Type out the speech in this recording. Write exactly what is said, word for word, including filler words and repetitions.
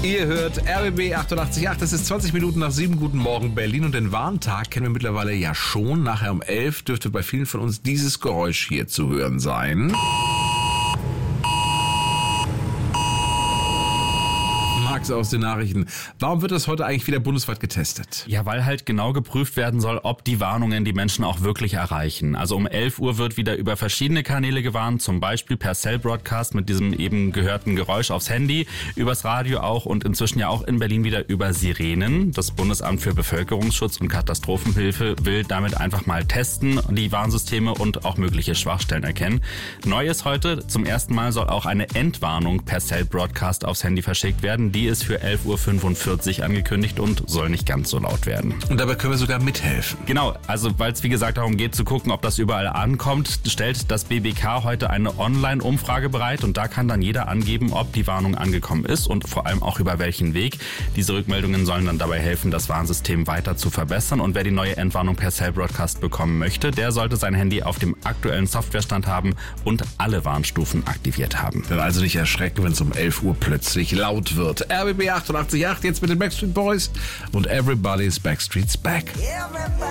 Ihr hört R B B achtundachtzig Komma acht, es ist zwanzig Minuten nach sieben. Guten Morgen Berlin, und den Warntag kennen wir mittlerweile ja schon. Nachher um elf dürfte bei vielen von uns dieses Geräusch hier zu hören sein. Max aus den Nachrichten. Warum wird das heute eigentlich wieder bundesweit getestet? Ja, weil halt genau geprüft werden soll, ob die Warnungen die Menschen auch wirklich erreichen. Also um elf Uhr wird wieder über verschiedene Kanäle gewarnt, zum Beispiel per Cell Broadcast mit diesem eben gehörten Geräusch aufs Handy, übers Radio auch und inzwischen ja auch in Berlin wieder über Sirenen. Das Bundesamt für Bevölkerungsschutz und Katastrophenhilfe will damit einfach mal testen, die Warnsysteme und auch mögliche Schwachstellen erkennen. Neu ist heute, zum ersten Mal soll auch eine Entwarnung per Cell Broadcast aufs Handy verschickt werden. Die ist für elf Uhr fünfundvierzig angekündigt und soll nicht ganz so laut werden. Und dabei können wir sogar mithelfen. Genau, also weil es wie gesagt darum geht zu gucken, ob das überall ankommt, stellt das B B K heute eine Online-Umfrage bereit und da kann dann jeder angeben, ob die Warnung angekommen ist und vor allem auch über welchen Weg. Diese Rückmeldungen sollen dann dabei helfen, das Warnsystem weiter zu verbessern, und wer die neue Entwarnung per Cell Broadcast bekommen möchte, der sollte sein Handy auf dem aktuellen Softwarestand haben und alle Warnstufen aktiviert haben. Dann also nicht erschrecken, wenn es um elf Uhr plötzlich laut wird. R B B achtundachtzig Komma acht, jetzt mit den Backstreet Boys und Everybody's Backstreet's Back. Everybody.